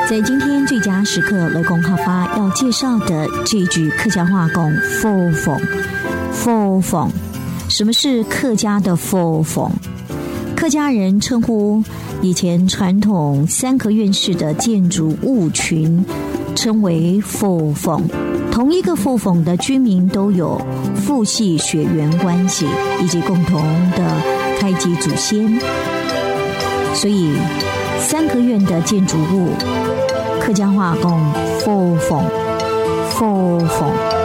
在今天最佳时刻雷公好发要介绍的这句客家话讲佛逢，什么是客家的佛逢？客家人称呼以前传统三合院式的建筑物群称为佛逢，同一个佛逢的居民都有父系血缘关系以及共同的开基祖先，所以三合院的建筑物客家话讲佛逢。